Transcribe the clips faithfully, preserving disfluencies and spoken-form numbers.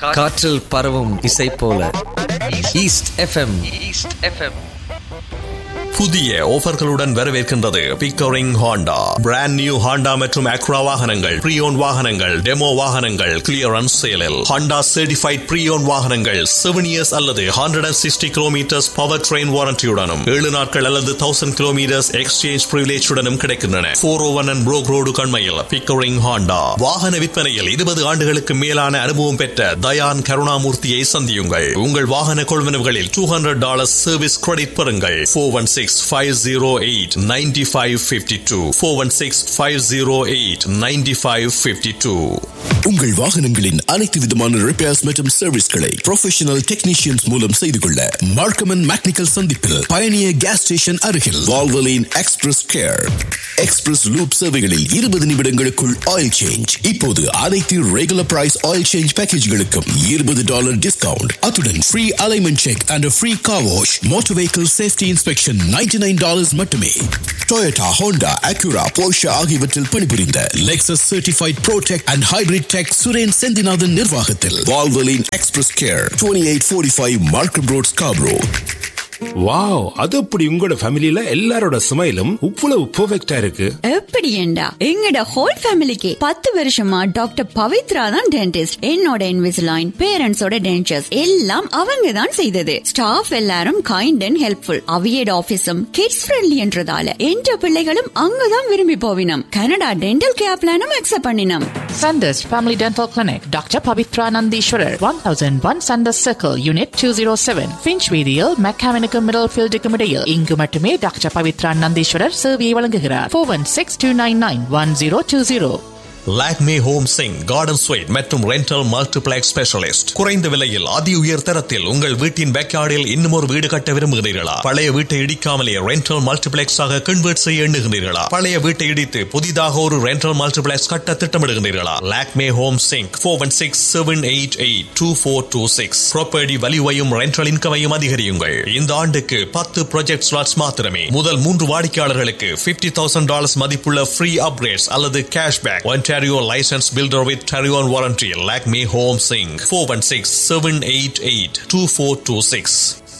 காற்றில் பரவும் இசை போல ஈஸ்ட் எஃப்எம். ஈஸ்ட் எஃப்எம் புதிய ஆஃபர்களுடன் வரவேற்கின்றது Pickering Honda. Brand new Honda மற்றும் அக்ரா வாகனங்கள், ப்ரீயோன் வாகனங்கள், டெமோ வாகனங்கள் கிளியரன்ஸ் சேலில். ஹாண்டா சர்டிஃபைட் ப்ரீயோன் வாகனங்கள் செவன் இயர்ஸ் அல்லது hundred and sixty kilometres power train வாரண்டியுடனும் ஏழு நாட்கள் அல்லது தௌசண்ட் கிலோமீட்டர்ஸ் எக்ஸ்சேஞ்ச் பிரிவிலேஜுடனும் கிடைக்கின்றன. போர் ஓ one and Broek road கண்மையில் Pickering Honda. வாகன விற்பனையில் இருபது ஆண்டுகளுக்கு மேலான அனுபவம் பெற்ற தயான் கருணாமூர்த்தியை சந்தியுங்கள். உங்கள் வாகன கொள்வனவுகளில் two hundred dollars service credit பெறுங்கள். Four one six five oh eight nine five five two four one six five oh eight nine five five two. உங்கள் வாகனங்களின் அனைத்து விதமான ரிப்பேர்ஸ் மற்றும் சர்வீஸ்களை ப்ரொஃபஷனல் டெக்னீஷியன்ஸ் மூலம் செய்து கொள்ள மார்க்கம் அண்ட் மெக்கானிக்கல் சந்திப்பில் பயணியர் கேஸ் ஸ்டேஷன் அருகில் Valvoline express care. Express loop சேவைகளில் இருபது நிமிடங்களுக்குள் ஆயில் சேஞ்ச். இப்போது அனைத்து ரெகுலர் பிரைஸ் ஆயில் சேஞ்ச் பேக்கேஜ்களுக்கும் இருபது டாலர் டிஸ்கவுண்ட். அத்துடன் free alignment check and free car wash. Motor vehicle safety inspection ninety-nine dollars மட்டுமே. டொயோட்டா, ஹோண்டா, அக்யூரா, போர்ஷா ஆகியவற்றில் பணிபுரிந்த Lexus certified pro tech and hybrid tech Suren Senthinathan நிர்வாகத்தில் Valvoline express care, twenty-eight forty-five மார்க்கம் road, Scarborough. Wow, அது அப்படி உங்களோட ஃபேமிலில எல்லாரோட ஸ்மைலும் இவ்வளவு பெர்ஃபெக்ட்டா இருக்கு. எப்படி ஏண்டா எங்கட ஹோல் ஃபேமிலிக்கு பத்து வருஷமா டாக்டர் பவித்ரா தான் டென்டிஸ்ட். என்னோட இன்விசிலைன், பேரண்ட்ஸோட டென்டர்ஸ் எல்லாம் அவங்க தான் செய்தது. ஸ்டாஃப் எல்லாரும் kind and helpful. அவியட் ஆபீஸும் kids friendly என்றதால என்ற பிள்ளைகளும் அங்கதான் விரும்பி போவினம். கனடா டென்டல் கேர் பிளானும் அக்செப்ட் பண்ணினோம். Sanders Family Dental Clinic, Doctor Pavitra Nandishwarar, one thousand one Sanders Circle, Unit two oh seven, Finchweedial, Mechanical Middlefield Comedial. இங்கு மட்டுமே டாக்டர் பவித்ரா நந்தீஸ்வரர் சேவையை வழங்குகிறார். four one six two nine nine one zero two zero. Lakme home Singh garden sweet மற்றும் rental multiplex specialist. குறைந்த விலையில் அதி உயர் தரத்தில் உங்கள் வீட்டின் பேக்யார்டில் இன்னும் ஒரு வீடு கட்ட விரும்புகிறீர்களா? பழைய வீட்டை இடிக்காமலே ரெண்டல் மல்டிப்ளெக்ஸ் ஆக கன்வெர்ட் செய்ய எண்ணுகிறீர்களா? பழைய வீட்டை இடித்து புதிதாக ஒரு ரெண்டல் மல்டிப்ளெக்ஸ் கட்ட திட்டமிடுகிறீர்களா? Lakme home Singh four one six seven eight eight two four two six. Property வேல்யூவையும் rental இன்கமையும் அதிகரியுங்கள். இந்த ஆண்டுக்கு பத்து ப்ராஜெக்ட் ஸ்லாட்ஸ் மாத்திரமே. முதல் மூன்று வாடிக்கையாளர்களுக்கு பிப்டி தௌசண்ட் டாலர்ஸ் மதிப்புள்ள ஃப்ரீ அப்கிரேட்ஸ் அல்லது cashback. Ontario licensed builder with Tarion warranty. Lakme Home Sing four one six seven eight eight two four two six.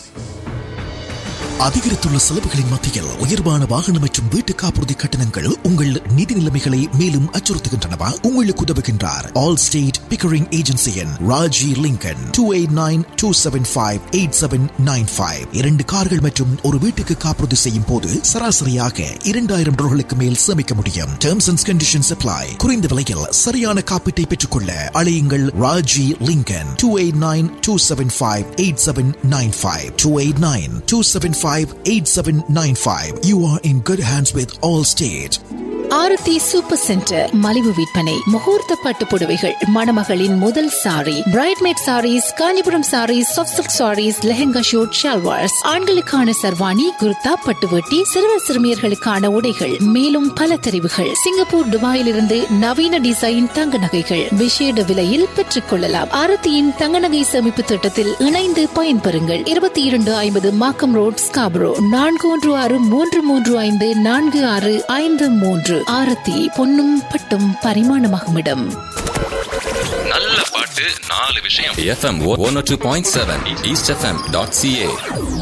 அதிகரித்துள்ள செலவுகளின் மத்தியில் உயர்வான வாகனம் மற்றும் வீட்டு காப்புறுதி கட்டணங்கள் உங்கள் நிதி நிலைமைகளை மேலும் அச்சுறுத்துகின்றனவா? உங்களுக்கு உதவுகின்றார் all state Pickering ஏஜென்சியின் Raji Lincoln. two eight nine two seven five eight seven nine five. இரண்டு கார்கள் மற்றும் ஒரு வீட்டுக்கு காப்புறுதி செய்யும் போது சராசரியாக இரண்டாயிரம் டாலர்களுக்கு மேல் சேமிக்க முடியும். Terms and conditions apply. குறைந்த விலையில் சரியான காப்பீட்டை பெற்றுக்கொள்ள அழையுங்கள் Raji Lincoln. two eight nine two seven five eight seven nine five. two eight nine two seven five eight seven nine five. You are in good hands with Allstate. Aarti super centre மலிவு விற்பனை. முகூர்த்த பட்டு புடவைகள், மணமகளின் முதல் sorry, பிரைட்மேட் saris, Kanchipuram saris, soft silk saris, lehenga shoot, shalwars, ஆண்களுக்கான சர்வாணி, குர்தா, பட்டுவட்டி, சிறுவர் சிறுமியர்களுக்கான உடைகள், மேலும் பல தெரிவுகள். சிங்கப்பூர், துபாயில் இருந்து நவீன டிசைன் தங்க நகைகள் விசேட விலையில் பெற்றுக் கொள்ளலாம். ஆரத்தியின் தங்க நகை சேமிப்பு திட்டத்தில் இணைந்து பயன்பெறுங்கள். இருபத்தி இரண்டு ஐம்பது மார்க்கம் ரோட், ஸ்கார்பரோ. நான்கு ஒன்று ஆறு மூன்று மூன்று ஐந்து நான்கு ஆறு ஐந்து மூன்று. ஆரத்தி பொன்னும் பட்டும் பரிமாணமாகும் இடம். நல்ல பாட்டு நாலு விஷயம். FM one oh two point seven east FM dot ca.